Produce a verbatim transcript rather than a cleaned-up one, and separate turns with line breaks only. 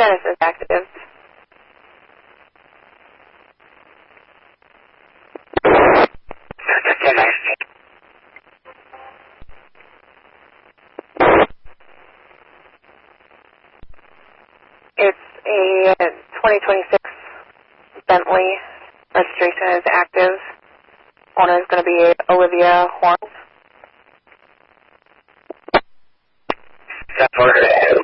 Status is active. It's a twenty twenty-six Bentley. Registration is active. Owner is going to be Olivia Horn.
That's order.